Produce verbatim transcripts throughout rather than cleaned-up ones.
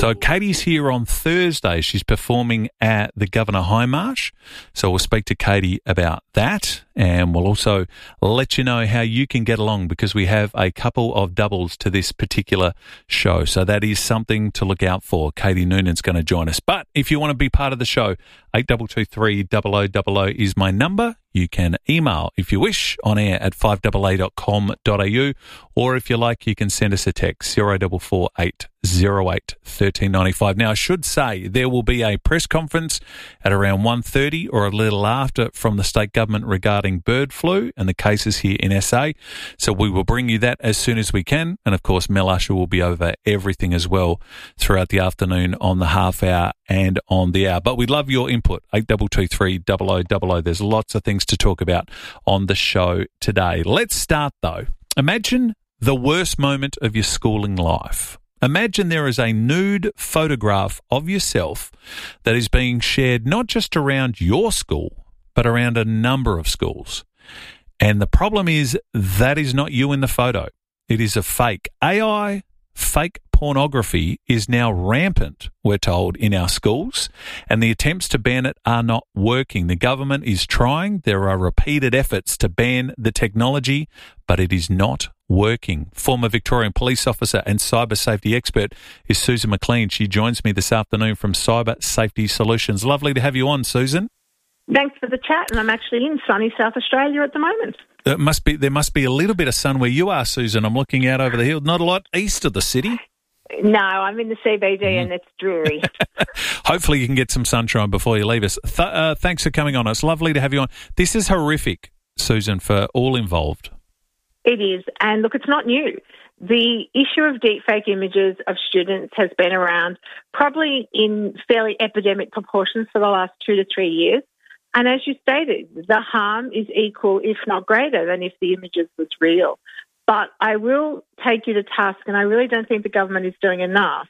So Katie's here on Thursday. She's performing at the Governor High Marsh. So we'll speak to Katie about that, and we'll also let you know how you can get along, because we have a couple of doubles to this particular show. So that is something to look out for. Katie Noonan's going to join us. But if you want to be part of the show, eight two two three, zero zero zero zero is my number. You can email, if you wish, on air at five a a dot com dot a u, or if you like, you can send us a text, zero four four eight zero eight one three nine five. Now, I should say there will be a press conference at around one thirty or a little after from the state government regarding bird flu and the cases here in S A. So we will bring you that as soon as we can. And, of course, Mel Usher will be over everything as well throughout the afternoon on the half hour and on the hour. But we love your input, eight two two three, zero zero zero zero. There's lots of things to talk about on the show today. Let's start, though. Imagine the worst moment of your schooling life. Imagine there is a nude photograph of yourself that is being shared not just around your school, but around a number of schools. And the problem is that is not you in the photo. It is a fake. A I, fake pornography is now rampant, we're told, in our schools, and the attempts to ban it are not working. The government is trying. There are repeated efforts to ban the technology, but it is not working. Former Victorian police officer and cyber safety expert is Susan McLean. She joins me this afternoon from Cyber Safety Solutions. Lovely to have you on, Susan. Thanks for the chat, and I'm actually in sunny South Australia at the moment. It must be there must be a little bit of sun where you are, Susan. I'm looking out over the hill. Not a lot east of the city. No, I'm in the C B D mm. and it's dreary. Hopefully you can get some sunshine before you leave us. Th- uh, thanks for coming on. It's lovely to have you on. This is horrific, Susan, for all involved. It is. And look, it's not new. The issue of deepfake images of students has been around probably in fairly epidemic proportions for the last two to three years. And as you stated, the harm is equal, if not greater, than if the images was real. But I will take you to task, and I really don't think the government is doing enough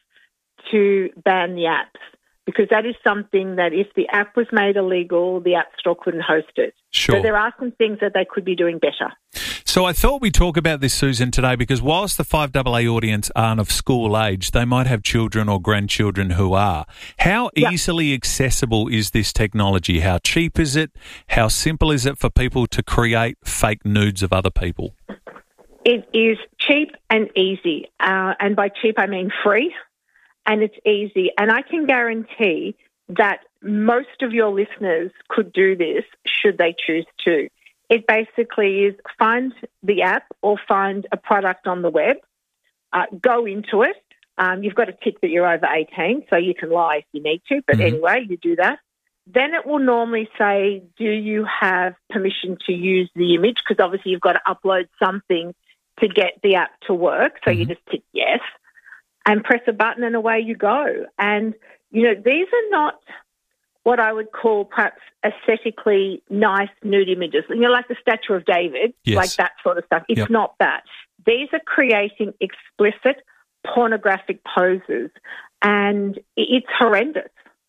to ban the apps, because that is something that if the app was made illegal, the App Store couldn't host it. Sure. So there are some things that they could be doing better. So I thought we'd talk about this, Susan, today, because whilst the five A A audience aren't of school age, they might have children or grandchildren who are. How yep. easily accessible is this technology? How cheap is it? How simple is it for people to create fake nudes of other people? It is cheap and easy. Uh, and by cheap, I mean free. And it's easy. And I can guarantee that most of your listeners could do this should they choose to. It basically is find the app or find a product on the web, uh, go into it. Um, you've got to tick that you're over eighteen, so you can lie if you need to. But mm-hmm. anyway, you do that. Then it will normally say, do you have permission to use the image? Because obviously you've got to upload something to get the app to work. So mm-hmm. you just tick yes and press a button and away you go. And, you know, these are not what I would call perhaps aesthetically nice nude images. You know, like the Statue of David, yes. like that sort of stuff. It's yep. not that. These are creating explicit pornographic poses, and it's horrendous.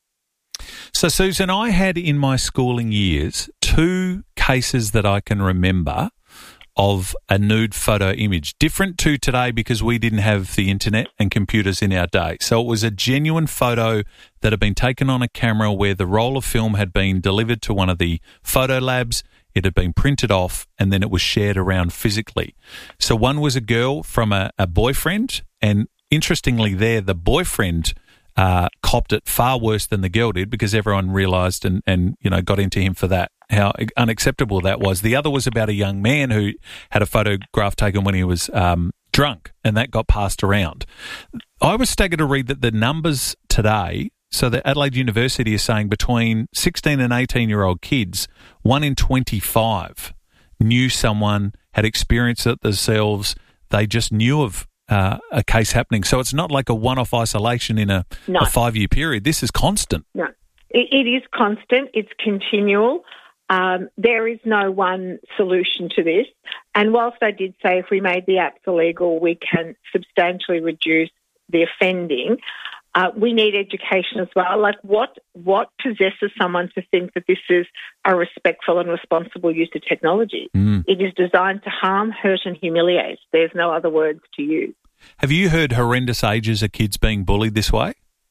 So, Susan, I had in my schooling years two cases that I can remember of a nude photo image, different to today because we didn't have the internet and computers in our day. So it was a genuine photo that had been taken on a camera where the roll of film had been delivered to one of the photo labs, it had been printed off, and then it was shared around physically. So one was a girl from a, a boyfriend, and interestingly there, the boyfriend uh, copped it far worse than the girl did because everyone realised and, and, you know, got into him for that, how unacceptable that was. The other was about a young man who had a photograph taken when he was um, drunk, and that got passed around. I was staggered to read that the numbers today, so that Adelaide University is saying between sixteen and eighteen-year-old kids, one in twenty-five knew someone, had experienced it themselves. They just knew of uh, a case happening. So it's not like a one-off isolation in a, no. a five-year period. This is constant. No, it, it is constant. It's continual. Um, there is no one solution to this. And whilst I did say if we made the apps illegal, we can substantially reduce the offending, uh, we need education as well. Like what, what possesses someone to think that this is a respectful and responsible use of technology? Mm. It is designed to harm, hurt and humiliate. There's no other words to use. Have you heard horrendous ages of kids being bullied this way?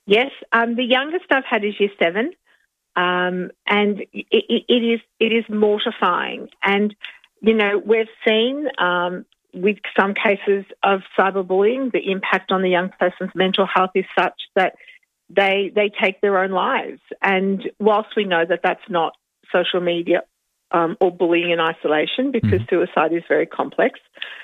Yes, um, the youngest I've had is year seven, um, and it, it, it is it is mortifying. And you know, we've seen um, with some cases of cyberbullying, the impact on the young person's mental health is such that they they take their own lives. And whilst we know that that's not social media um, or bullying in isolation, because mm. suicide is very complex,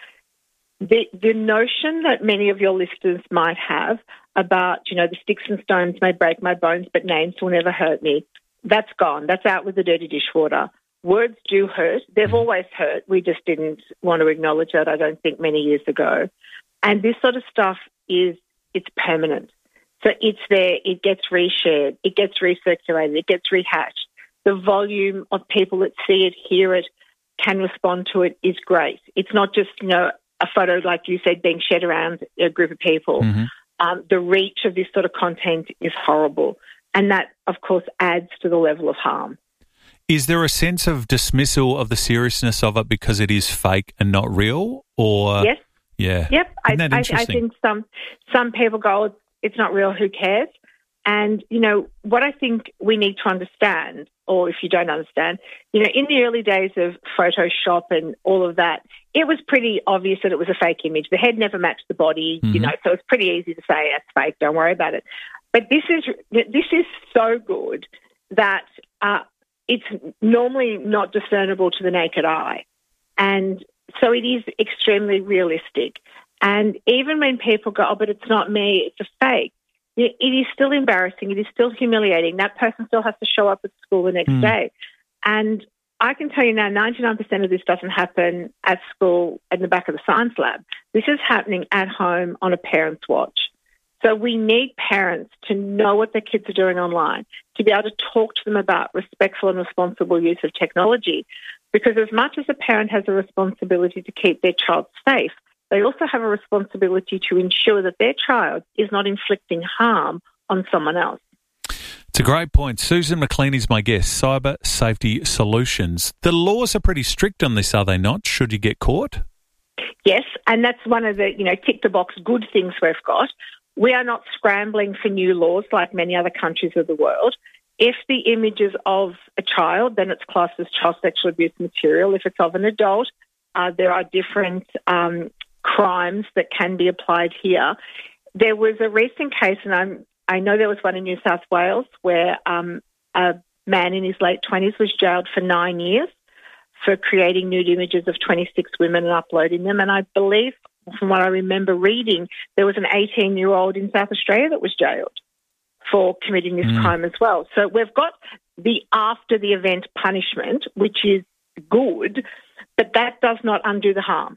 the the notion that many of your listeners might have about, you know, the sticks and stones may break my bones, but names will never hurt me, that's gone. That's out with the dirty dishwater. Words do hurt. They've mm. always hurt. We just didn't want to acknowledge that, I don't think, many years ago. And this sort of stuff is, it's permanent. So it's there, it gets reshared, it gets recirculated, it gets rehashed. The volume of people that see it, hear it, can respond to it is great. It's not just, you know, a photo, like you said, being shared around a group of people. Mm-hmm. Um, the reach of this sort of content is horrible. And that, of course, adds to the level of harm. Is there a sense of dismissal of the seriousness of it because it is fake and not real? Or yes. Yeah. Yep. I, Isn't that interesting? I, I think some some people go, it's, it's not real, who cares? And, you know, what I think we need to understand, or if you don't understand, you know, in the early days of Photoshop and all of that, it was pretty obvious that it was a fake image. The head never matched the body, mm-hmm. you know, so it's pretty easy to say it's fake, don't worry about it. But this is this is so good that uh, it's normally not discernible to the naked eye. And so it is extremely realistic. And even when people go, oh, but it's not me, it's a fake, it is still embarrassing. It is still humiliating. That person still has to show up at school the next mm. day. And I can tell you now, ninety-nine percent of this doesn't happen at school in the back of the science lab. This is happening at home on a parent's watch. So we need parents to know what their kids are doing online, to be able to talk to them about respectful and responsible use of technology. Because as much as a parent has a responsibility to keep their child safe, they also have a responsibility to ensure that their child is not inflicting harm on someone else. It's a great point. Susan McLean is my guest, Cyber Safety Solutions. The laws are pretty strict on this, are they not, should you get caught? Yes, and that's one of the, you know, tick-the-box good things we've got. We are not scrambling for new laws like many other countries of the world. If the image is of a child, then it's classed as child sexual abuse material. If it's of an adult, uh, there are different um, crimes that can be applied here. There was a recent case, and I'm, I know there was one in New South Wales, where um, a man in his late twenties was jailed for nine years for creating nude images of twenty-six women and uploading them. And I believe, from what I remember reading, there was an eighteen-year-old in South Australia that was jailed for committing this mm. crime as well. So we've got the after-the-event punishment, which is good, but that does not undo the harm.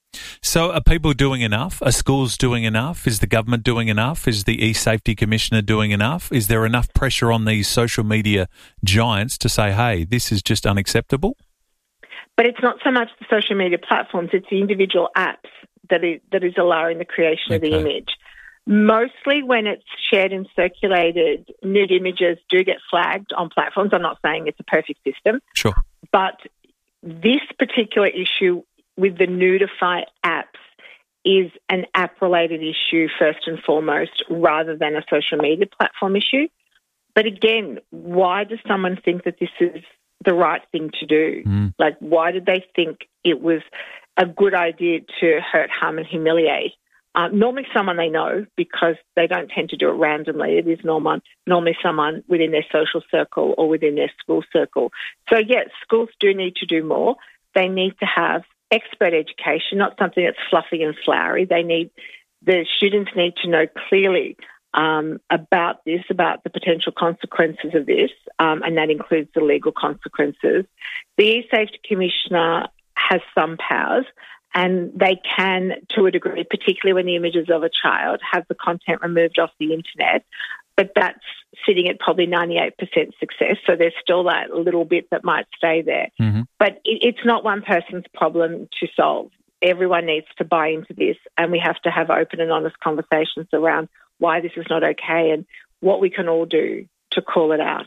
So are people doing enough? Are schools doing enough? Is the government doing enough? Is the e-safety commissioner doing enough? Is there enough pressure on these social media giants to say, hey, this is just unacceptable? But it's not so much the social media platforms, it's the individual apps that is, that is allowing the creation okay. of the image. Mostly when it's shared and circulated, nude images do get flagged on platforms. I'm not saying it's a perfect system. Sure. But this particular issue with the Nudify apps is an app-related issue first and foremost, rather than a social media platform issue. But again, why does someone think that this is the right thing to do? Mm. Like, why did they think it was a good idea to hurt, harm and humiliate? Uh, normally someone they know, because they don't tend to do it randomly. It is normal, normally someone within their social circle or within their school circle. So, yes, schools do need to do more. They need to have expert education, not something that's fluffy and flowery. They need, the students need to know clearly um, about this, about the potential consequences of this, um, and that includes the legal consequences. The e-safety commissioner has some powers, and they can, to a degree, particularly when the images of a child, have the content removed off the internet. But that's sitting at probably ninety-eight percent success. So there's still that little bit that might stay there. Mm-hmm. But it, it's not one person's problem to solve. Everyone needs to buy into this, and we have to have open and honest conversations around why this is not okay and what we can all do to call it out.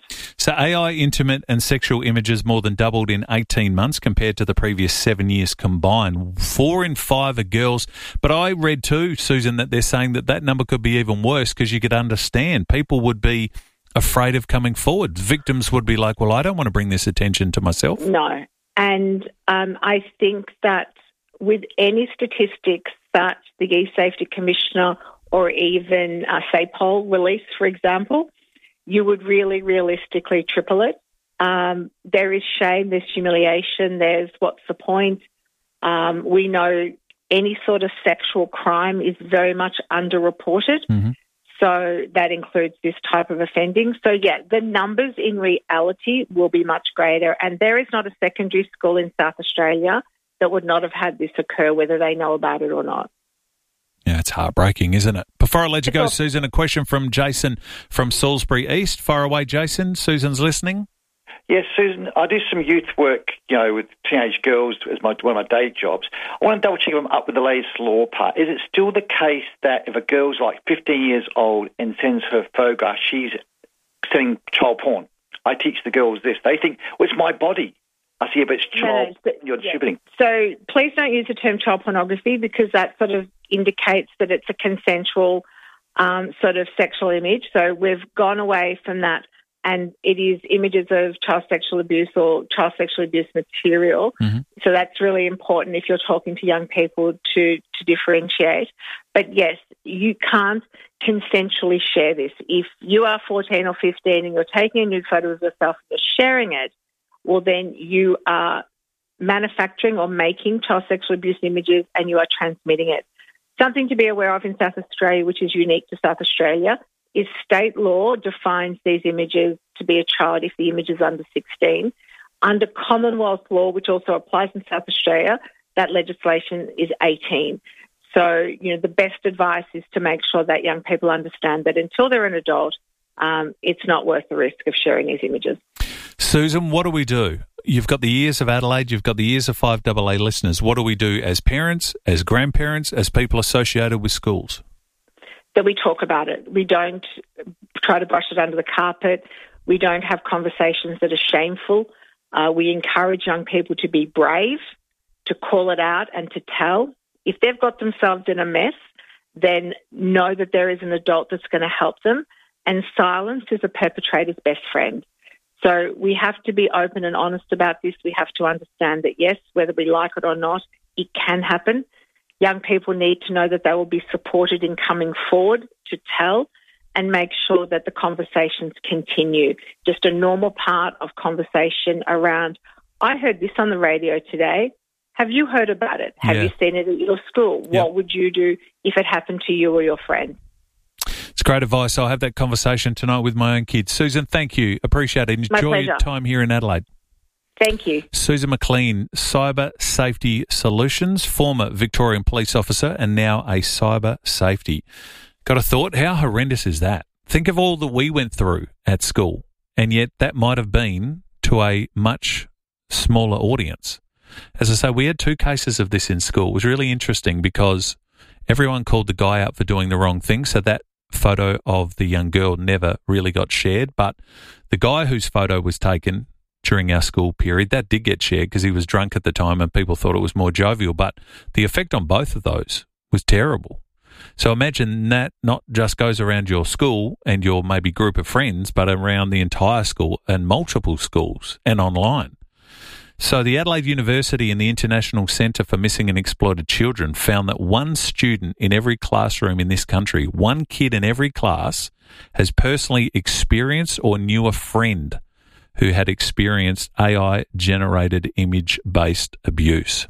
So A I intimate and sexual images more than doubled in eighteen months compared to the previous seven years combined. Four in five are girls. But I read too, Susan, that they're saying that that number could be even worse because you could understand people would be afraid of coming forward. Victims would be like, well, I don't want to bring this attention to myself. No. And um, I think that with any statistics that the E-Safety Commissioner or even, uh, say, Poll release, for example, you would really realistically triple it. Um, there is shame, there's humiliation, there's what's the point. Um, we know any sort of sexual crime is very much underreported. Mm-hmm. So that includes this type of offending. So, yeah, the numbers in reality will be much greater. And there is not a secondary school in South Australia that would not have had this occur, whether they know about it or not. Yeah, it's heartbreaking, isn't it? Before I let you go, Susan, a question from Jason from Salisbury East. Fire away, Jason. Susan's listening. Yes, Susan, I do some youth work, you know, with teenage girls as my one of my day jobs. I want to double check I'm up with the latest law part. Is it still the case that if a girl's like fifteen years old and sends her photograph, she's sending child porn? I teach the girls this. They think, well, it's my body. I see, but it's child no, you're yeah. distributing. So please don't use the term child pornography because that sort of indicates that it's a consensual um, sort of sexual image. So we've gone away from that, and it is images of child sexual abuse or child sexual abuse material. Mm-hmm. So that's really important if you're talking to young people to, to differentiate. But yes, you can't consensually share this. If you are fourteen or fifteen and you're taking a nude photo of yourself and you're sharing it, well, then you are manufacturing or making child sexual abuse images and you are transmitting it. Something to be aware of in South Australia, which is unique to South Australia, is state law defines these images to be a child if the image is under sixteen. Under Commonwealth law, which also applies in South Australia, that legislation is eighteen. So, you know, the best advice is to make sure that young people understand that until they're an adult, um, it's not worth the risk of sharing these images. Susan, what do we do? You've got the ears of Adelaide, you've got the ears of five A A listeners. What do we do as parents, as grandparents, as people associated with schools? That we talk about it. We don't try to brush it under the carpet. We don't have conversations that are shameful. Uh, we encourage young people to be brave, to call it out and to tell. If they've got themselves in a mess, then know that there is an adult that's going to help them. And silence is a perpetrator's best friend. So we have to be open and honest about this. We have to understand that, yes, whether we like it or not, it can happen. Young people need to know that they will be supported in coming forward to tell and make sure that the conversations continue. Just a normal part of conversation around, I heard this on the radio today. Have you heard about it? Have yeah. you seen it at your school? Yeah. What would you do if it happened to you or your friend? It's great advice. I'll have that conversation tonight with my own kids. Susan, thank you. Appreciate it. Enjoy your time here in Adelaide. Thank you. Susan McLean, Cyber Safety Solutions, former Victorian police officer and now a cyber safety. Got a thought? How horrendous is that? Think of all that we went through at school, and yet that might have been to a much smaller audience. As I say, we had two cases of this in school. It was really interesting because everyone called the guy out for doing the wrong thing, so that photo of the young girl never really got shared. But the guy whose photo was taken during our school period, that did get shared because he was drunk at the time and people thought it was more jovial. But the effect on both of those was terrible. So imagine that not just goes around your school and your maybe group of friends, but around the entire school and multiple schools and online. So the Adelaide University and the International Centre for Missing and Exploited Children found that one student in every classroom in this country, one kid in every class, has personally experienced or knew a friend who had experienced A I-generated image-based abuse.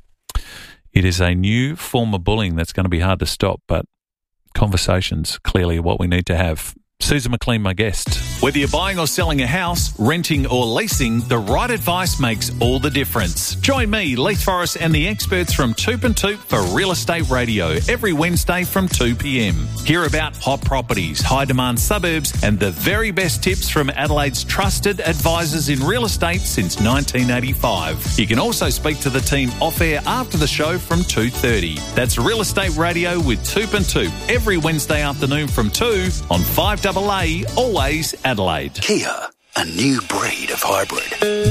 It is a new form of bullying that's going to be hard to stop, but conversations clearly are what we need to have. Susan McLean, my guest. Whether you're buying or selling a house, renting or leasing, the right advice makes all the difference. Join me, Leith Forrest, and the experts from Toop and Toop for Real Estate Radio every Wednesday from two p.m. Hear about hot properties, high-demand suburbs, and the very best tips from Adelaide's trusted advisors in real estate since nineteen eighty-five. You can also speak to the team off-air after the show from two thirty. That's Real Estate Radio with Toop and Toop every Wednesday afternoon from two on five A A, always Adelaide. Kia, a new breed of hybrid.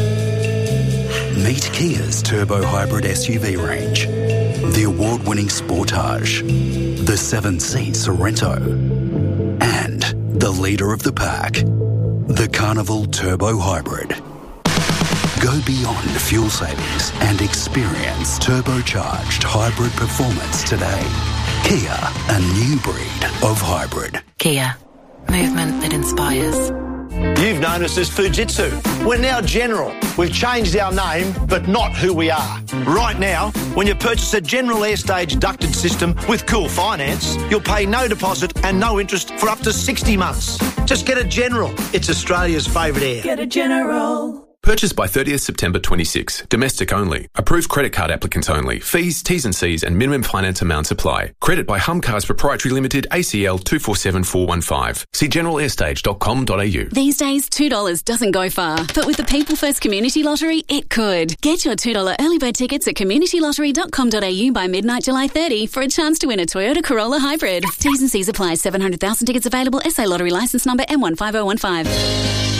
Meet Kia's Turbo Hybrid S U V range, the award-winning Sportage, the seven-seat Sorento, and the leader of the pack, the Carnival Turbo Hybrid. Go beyond fuel savings and experience turbocharged hybrid performance today. Kia, a new breed of hybrid. Kia, movement that inspires. You've known us as Fujitsu. We're now General. We've changed our name, but not who we are. Right now, when you purchase a General Airstage ducted system with Cool Finance, you'll pay no deposit and no interest for up to sixty months. Just get a General. It's Australia's favourite air. Get a General. Purchased by thirtieth September twenty-six. Domestic only. Approved credit card applicants only. Fees, T's and C's and minimum finance amounts apply. Credit by Humcars Proprietary Limited, A C L two four seven four one five. See general airstage dot com dot a u. These days, two dollars doesn't go far, but with the People First Community Lottery, it could. Get your two dollars early bird tickets at community lottery dot com dot a u by midnight July thirtieth for a chance to win a Toyota Corolla Hybrid. T's and C's apply. seven hundred thousand tickets available. S A Lottery Licence Number M one five oh one five.